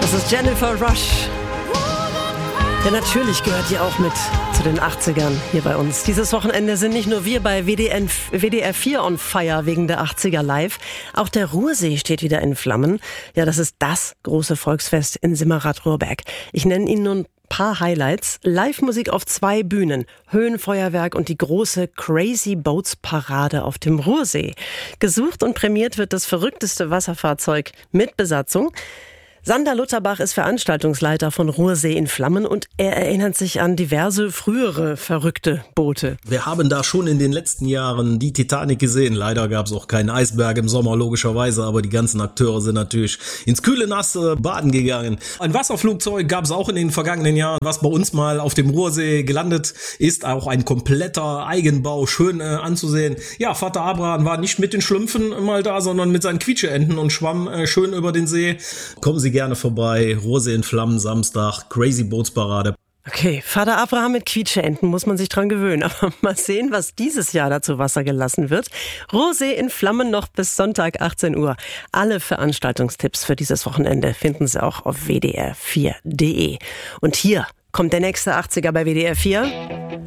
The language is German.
Das ist Jennifer Rush. Ja, natürlich gehört ihr auch mit zu den 80ern hier bei uns. Dieses Wochenende sind nicht nur wir bei WDR 4 on fire wegen der 80er live. Auch der Ruhrsee steht wieder in Flammen. Ja, das ist das große Volksfest in Simmerath-Ruhrberg. Ich nenne Ihnen nun paar Highlights. Live-Musik auf 2 Bühnen, Höhenfeuerwerk und die große Crazy Boats Parade auf dem Ruhrsee. Gesucht und prämiert wird das verrückteste Wasserfahrzeug mit Besatzung. Sander Lutterbach ist Veranstaltungsleiter von Ruhrsee in Flammen und er erinnert sich an diverse frühere verrückte Boote. Wir haben da schon in den letzten Jahren die Titanic gesehen. Leider gab es auch keinen Eisberg im Sommer, logischerweise, aber die ganzen Akteure sind natürlich ins kühle Nasse baden gegangen. Ein Wasserflugzeug gab es auch in den vergangenen Jahren, was bei uns mal auf dem Ruhrsee gelandet ist. Auch ein kompletter Eigenbau, schön anzusehen. Ja, Vater Abraham war nicht mit den Schlümpfen mal da, sondern mit seinen Quietscheenten und schwamm schön über den See. Kommen Sie gerne vorbei, Ruhrsee in Flammen, Samstag, Crazy Boats Parade. Okay, Vater Abraham mit Quietscheenten, muss man sich dran gewöhnen. Aber mal sehen, was dieses Jahr da zu Wasser gelassen wird. Ruhrsee in Flammen noch bis Sonntag 18 Uhr. Alle Veranstaltungstipps für dieses Wochenende finden Sie auch auf wdr4.de. Und hier kommt der nächste 80er bei WDR 4.